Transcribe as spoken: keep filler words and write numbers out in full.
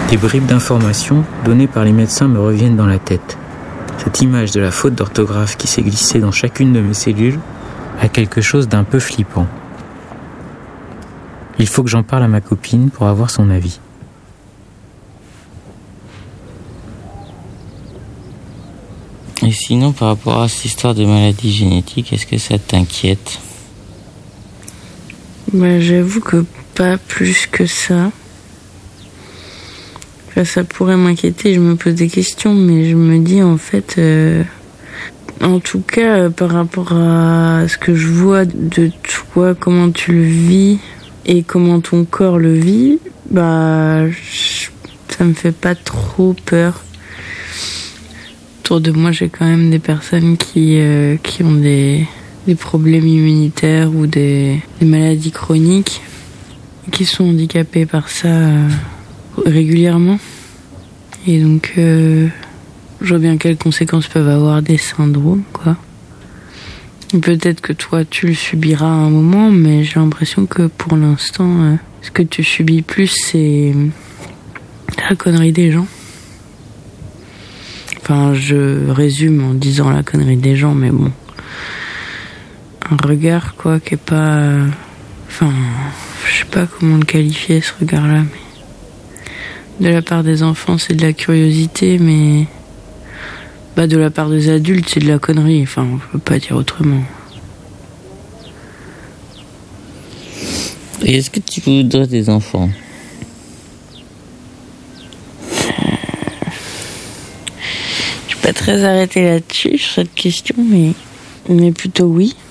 Des bribes d'informations données par les médecins me reviennent dans la tête. Cette image de la faute d'orthographe qui s'est glissée dans chacune de mes cellules a quelque chose d'un peu flippant. Il faut que j'en parle à ma copine pour avoir son avis. Et sinon, par rapport à cette histoire de maladie génétique, est-ce que ça t'inquiète ? Bah, j'avoue que pas plus que ça. Enfin, ça pourrait m'inquiéter, je me pose des questions, mais je me dis en fait, euh, en tout cas, euh, par rapport à ce que je vois de toi, comment tu le vis et comment ton corps le vit, bah, je, ça me fait pas trop peur. Autour de moi, j'ai quand même des personnes qui, euh, qui ont des, des problèmes immunitaires ou des, des maladies chroniques, qui sont handicapées par ça euh, régulièrement. Et donc, euh, je vois bien quelles conséquences peuvent avoir des syndromes, quoi. Et peut-être que toi, tu le subiras à un moment, mais j'ai l'impression que pour l'instant, euh, ce que tu subis plus, c'est la connerie des gens. Enfin, je résume en disant la connerie des gens, mais bon. Un regard, quoi, qui est pas... Euh, enfin, je sais pas comment le qualifier, ce regard-là, mais... De la part des enfants, c'est de la curiosité, mais... Bah, de la part des adultes, c'est de la connerie. Enfin, on peut pas dire autrement. Et est-ce que tu voudrais des enfants ? Pas très arrêté là-dessus, sur cette question, mais, mais plutôt oui.